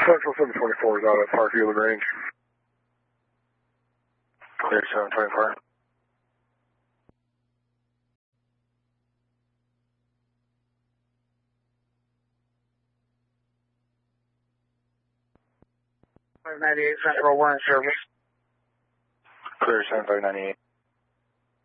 Central 724 is out at Parkview Range. Clear 724. .98 Central, we're in service. Clear 7598.